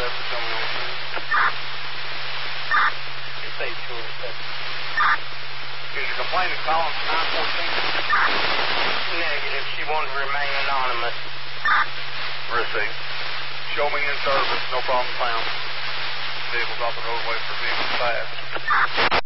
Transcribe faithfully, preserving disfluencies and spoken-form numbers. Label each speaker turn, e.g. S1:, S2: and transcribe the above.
S1: seven, show me on scene.
S2: Just say two oh seven.
S1: Is your complainant calling from nine fourteen?
S2: Negative. She wanted to remain anonymous.
S1: Receive. Show me in service. No problem found. Vehicle's off the roadway for vehicle fast.